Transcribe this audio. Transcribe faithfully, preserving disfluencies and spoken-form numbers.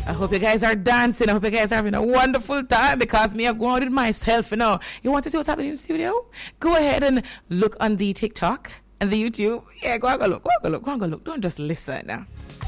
I hope you guys are dancing. I hope you guys are having a wonderful time because me, I'm going with myself, you know. You want to see what's happening in the studio? Go ahead and look on the TikTok and the YouTube. Yeah, go and go look. Go and go look. Go and go look. Don't just listen now.